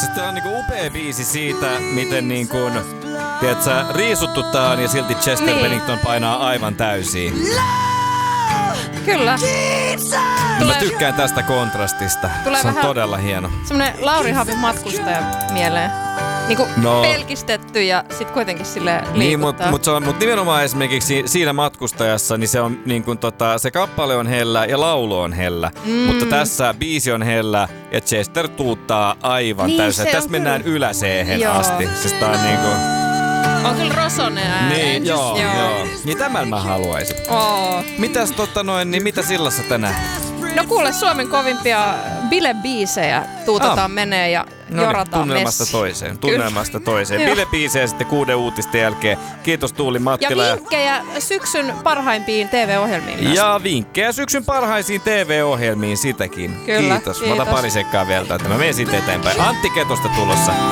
Siis tää on niinku upea biisi siitä, miten niinku, tiedätkö, riisuttutaan ja silti Chester Bennington painaa aivan täysiin. Kyllä. Mä tykkään tästä kontrastista. Se on todella hieno. Semmonen Lauri Havin matkustaja mieleen. Niinku pelkistetty ja sit kuitenkin silleen liikuttaa. Niin, mut nimenomaan esimerkiksi siinä matkustajassa, niin se on niinku se kappale on hellä ja laulu on hellä. Mutta tässä biisi on hellä ja Chester tuuttaa aivan niin, täysin. Tässä mennään yläseehen asti. Siis tää on niinku... On kyllä rosonen ääni. Niin, joo. Niin tämän mä haluaisin. Mitäs niin mitä sillassa tänään? No kuule, Suomen kovimpia bilebiisejä tuutetaan menee ja jorataan tunnelmasta toiseen. Bilebiisejä sitten 6 uutisten jälkeen. Kiitos Tuuli Mattila. Ja vinkkejä syksyn parhaimpiin TV-ohjelmiin myös. Ja vinkkejä syksyn parhaisiin TV-ohjelmiin sitäkin. Kyllä, kiitos. Mä otan pari sekkaa vielä, että mä menen sitten eteenpäin. Antti Ketosta tulossa.